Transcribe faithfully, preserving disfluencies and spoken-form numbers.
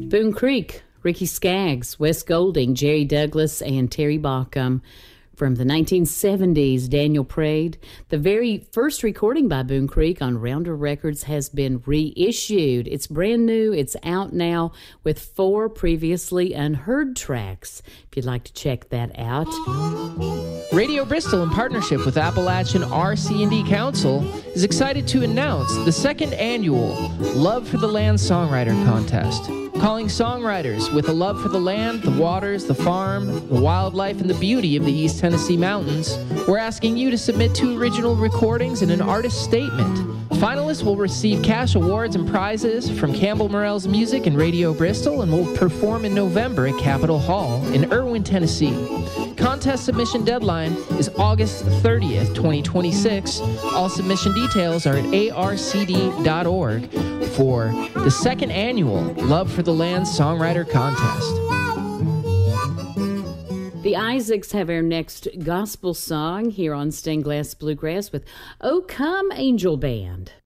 Boone Creek, Ricky Skaggs, Wes Golding, Jerry Douglas, and Terry Baucom. From the nineteen seventies, Daniel Prade. The very first recording by Boone Creek on Rounder Records has been reissued. It's brand new. It's out now with four previously unheard tracks. If you'd like to check that out. Radio Bristol, in partnership with Appalachian R C and D Council, is excited to announce the second annual Love for the Land Songwriter Contest. Calling songwriters with a love for the land, the waters, the farm, the wildlife, and the beauty of the East Tennessee mountains, we're asking you to submit two original recordings and an artist statement. Finalists will receive cash awards and prizes from Campbell Morell's Music and Radio Bristol, and will perform in November at Capitol Hall in Irwin, Tennessee. Contest submission deadline is August thirtieth, twenty twenty-six. All submission details are at A R C D dot org for the second annual Love for the Land Songwriter Contest. The Isaacs have our next gospel song here on Stained Glass Bluegrass with "Oh Come Angel Band."